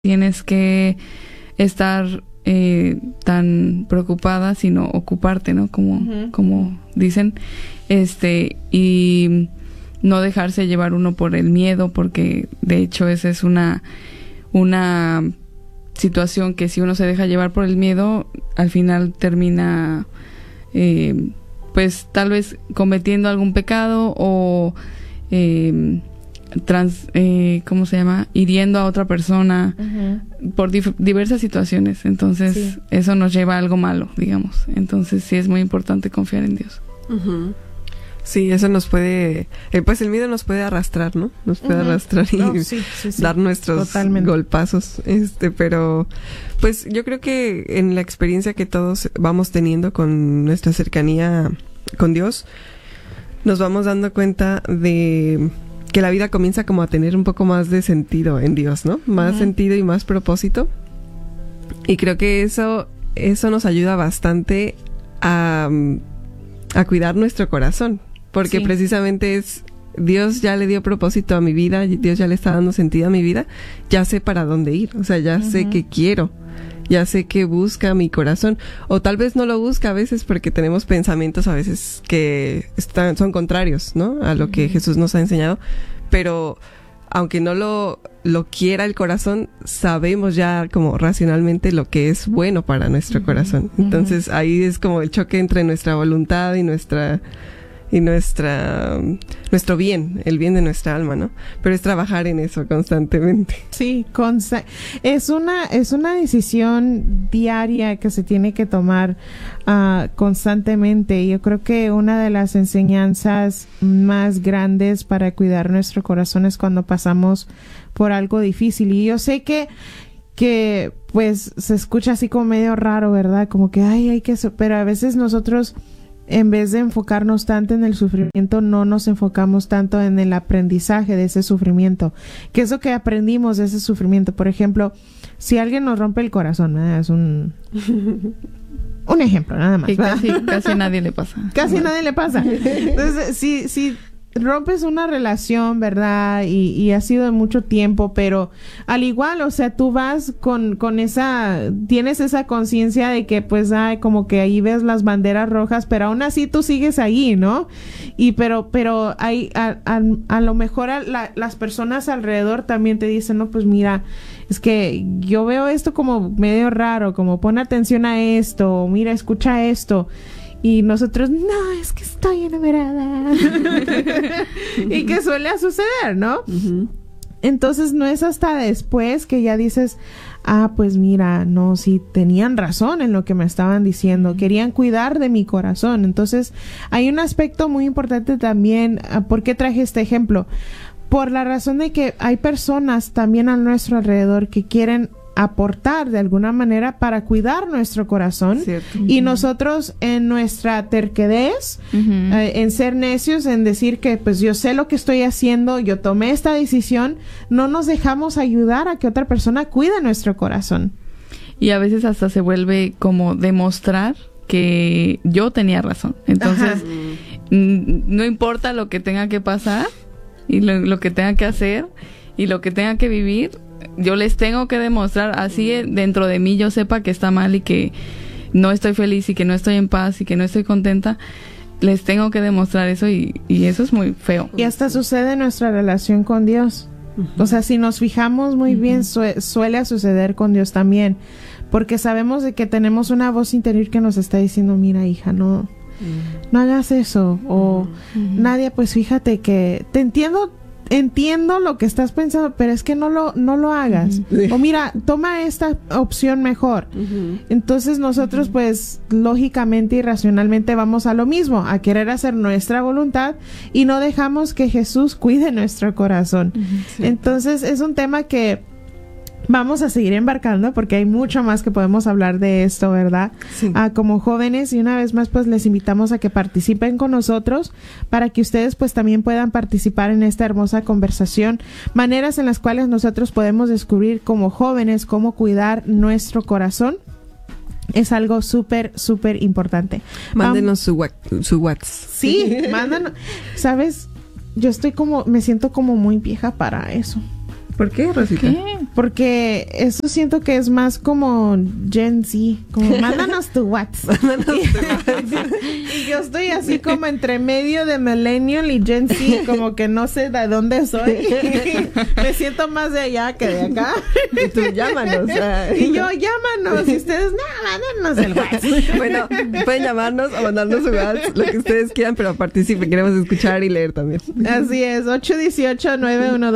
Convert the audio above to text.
tienes que estar tan preocupada, sino ocuparte, ¿no? Como dicen, y no dejarse llevar uno por el miedo, porque de hecho esa es una situación que si uno se deja llevar por el miedo, al final termina pues tal vez cometiendo algún pecado o ¿cómo se llama? Hiriendo a otra persona por diversas situaciones. Entonces, eso nos lleva a algo malo, digamos. Entonces, sí es muy importante confiar en Dios. Sí, eso nos puede... pues el miedo nos puede arrastrar, ¿no? Nos puede arrastrar y dar nuestros golpazos. Pero, pues yo creo que en la experiencia que todos vamos teniendo con nuestra cercanía con Dios, nos vamos dando cuenta de que la vida comienza como a tener un poco más de sentido en Dios, ¿no? Más sentido y más propósito. Y creo que eso nos ayuda bastante a cuidar nuestro corazón. Porque precisamente Dios ya le dio propósito a mi vida, Dios ya le está dando sentido a mi vida, ya sé para dónde ir, o sea, ya sé qué quiero, ya sé qué busca mi corazón, o tal vez no lo busca a veces porque tenemos pensamientos a veces que son contrarios, ¿no? A lo que Jesús nos ha enseñado, pero aunque no lo quiera el corazón, sabemos ya como racionalmente lo que es bueno para nuestro corazón. Entonces ahí es como el choque entre nuestra voluntad y nuestro bien, el bien de nuestra alma, ¿no? Pero es trabajar en eso constantemente. Sí, es una decisión diaria que se tiene que tomar constantemente. Yo creo que una de las enseñanzas más grandes para cuidar nuestro corazón es cuando pasamos por algo difícil. Y yo sé que pues se escucha así como medio raro, ¿verdad? Como que pero a veces nosotros, en vez de enfocarnos tanto en el sufrimiento, no nos enfocamos tanto en el aprendizaje de ese sufrimiento. ¿Qué es lo que aprendimos de ese sufrimiento? Por ejemplo, si alguien nos rompe el corazón, ¿verdad? Es un ejemplo, nada más. Casi nadie le pasa. Casi nadie le pasa. Entonces, si rompes una relación, ¿verdad? Y ha sido de mucho tiempo, pero al igual, o sea, tú vas con tienes esa conciencia de que pues como que ahí ves las banderas rojas, pero aún así tú sigues ahí, ¿no? Pero hay a lo mejor las personas alrededor también te dicen, no, pues mira, es que yo veo esto como medio raro, como pon atención a esto, mira, escucha esto. Y nosotros, no, es que estoy enamorada. Y que suele suceder, ¿no? Entonces no es hasta después que ya dices, pues mira, no, sí, tenían razón en lo que me estaban diciendo. Querían cuidar de mi corazón. Entonces hay un aspecto muy importante también. ¿Por qué traje este ejemplo? Por la razón de que hay personas también a nuestro alrededor que quieren aportar de alguna manera para cuidar nuestro corazón. Cierto. Y nosotros en nuestra terquedez, en ser necios, en decir que pues yo sé lo que estoy haciendo, yo tomé esta decisión, no nos dejamos ayudar a que otra persona cuide nuestro corazón. Y a veces hasta se vuelve como demostrar que yo tenía razón. Entonces, no importa lo que tenga que pasar y lo que tenga que hacer y lo que tenga que vivir, yo les tengo que demostrar, así dentro de mí yo sepa que está mal y que no estoy feliz y que no estoy en paz y que no estoy contenta, les tengo que demostrar eso y eso es muy feo. Y hasta sucede en nuestra relación con Dios. O sea, si nos fijamos muy bien, suele suceder con Dios también, porque sabemos de que tenemos una voz interior que nos está diciendo, mira, hija, no hagas eso, o Nadia, pues fíjate que te entiendo lo que estás pensando, pero es que no lo hagas. O mira, toma esta opción mejor. Entonces nosotros pues lógicamente y racionalmente vamos a lo mismo, a querer hacer nuestra voluntad y no dejamos que Jesús cuide nuestro corazón. Entonces es un tema que vamos a seguir embarcando porque hay mucho más que podemos hablar de esto, ¿verdad? Sí. Como jóvenes, y una vez más pues les invitamos a que participen con nosotros para que ustedes pues también puedan participar en esta hermosa conversación, maneras en las cuales nosotros podemos descubrir como jóvenes cómo cuidar nuestro corazón. Es algo súper, súper importante. Mándenos su WhatsApp. Sí, mándanos. ¿Sabes? Yo me siento como muy vieja para eso. ¿Por qué, Rosita? ¿Qué? Porque eso siento que es más como Gen Z, como mándanos tu WhatsApp. Y yo estoy así como entre medio de Millennial y Gen Z, como que no sé de dónde soy. Me siento más de allá que de acá. Y tú llámanos. Y yo, llámanos. Y ustedes, no, mándanos el WhatsApp. Bueno, pueden llamarnos o mandarnos su WhatsApp, lo que ustedes quieran, pero participen. Queremos escuchar y leer también. Así es, 818-912.